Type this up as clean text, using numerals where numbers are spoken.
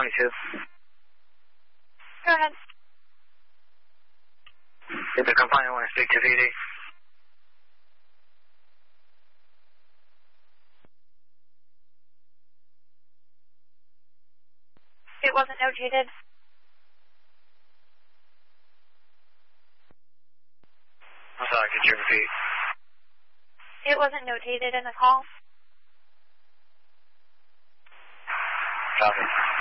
22. Go ahead. Did the complainant want to speak to VD? It wasn't notated. I'm sorry, could you repeat? It wasn't notated in the call. Copy.